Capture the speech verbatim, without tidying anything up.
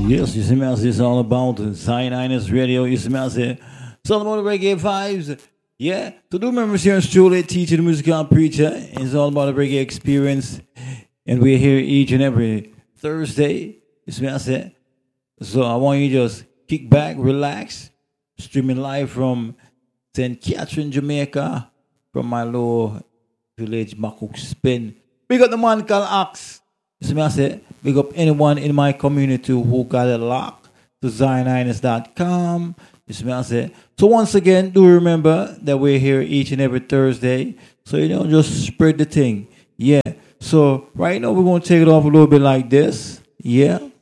Yes, you see me, it's all about Zionist Radio, you see me, it's all about reggae vibes. Yeah, to do members here in Studio, teacher, the musical preacher, it's all about the reggae experience. And we're here each and every Thursday, you see me, I say. So I want you to just kick back, relax, streaming live from Saint Catherine, Jamaica, from my little village, Makuk Spin. Big up the man called Axe. You see me, I say, big up anyone in my community who got a lock to zion highness dot com. You see me, I say. So once again, do remember that we're here each and every Thursday. So, you know, just spread the thing. Yeah. So right now we're going to take it off a little bit like this. Yeah.